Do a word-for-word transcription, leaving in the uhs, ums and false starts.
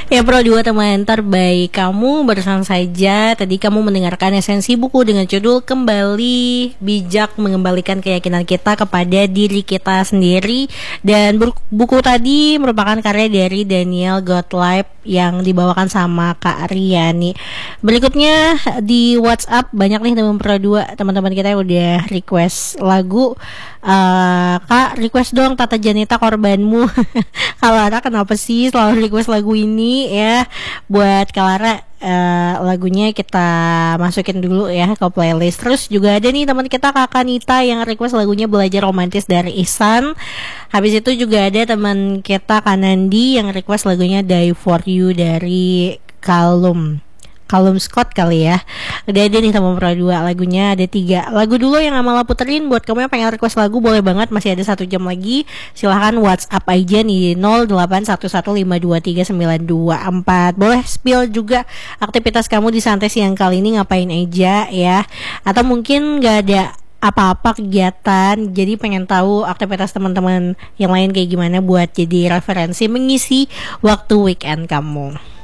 Ya Pro dua teman terbaik kamu barusan saja tadi kamu mendengarkan esensi buku dengan judul Kembali Bijak Mengembalikan Keyakinan Kita Kepada Diri Kita Sendiri. Dan buku tadi merupakan karya dari Daniel Gottlieb yang dibawakan sama Kak Riani. Berikutnya di WhatsApp banyak nih teman Pro dua, teman-teman kita yang udah request lagu. Uh, Kak request dong Tata Janeta Korbanmu. Kalara kenapa sih selalu request lagu ini ya? Buat Kalara uh, lagunya kita masukin dulu ya ke playlist. Terus juga ada nih teman kita Kakak Nita yang request lagunya Belajar Romantis dari Ihsan. Habis itu juga ada teman kita Kanandi yang request lagunya Die For You dari Kalum Kalum Scott kali ya. Udah ada nih sama Pro dua, lagunya ada tiga lagu dulu yang Amala puterin. Buat kamu yang pengen request lagu boleh banget, masih ada satu jam lagi. Silahkan WhatsApp aja nih nol delapan satu satu lima dua tiga sembilan dua empat. Boleh spill juga aktivitas kamu di santai siang kali ini ngapain aja ya. Atau mungkin gak ada apa-apa kegiatan, jadi pengen tahu aktivitas teman-teman yang lain kayak gimana buat jadi referensi mengisi waktu weekend kamu.